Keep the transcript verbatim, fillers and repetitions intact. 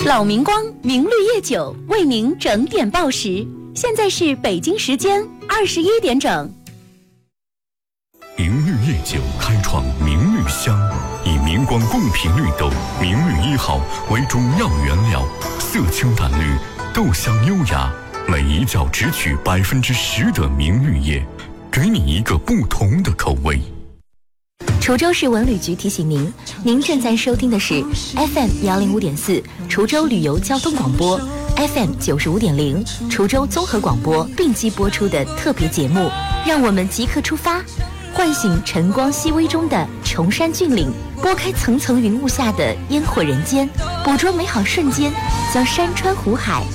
老明光明绿叶酒为您整点报时，现在是北京时间二十一点整。 明绿叶酒开创明绿香，以明光贡品绿豆明绿一号为主要原料，色清淡绿，豆香优雅，每一窖只取百分之十的明绿叶，给你一个不同的口味。 滁州市文旅局提醒您，您正在收听的是 F M 幺零五点四滁州旅游交通广播 ，F M 九十五点零滁州综合广播并机播出的特别节目。让我们即刻出发，唤醒晨光熹微中的崇山峻岭，拨开层层云雾下的烟火人间，捕捉美好瞬间，将山川湖海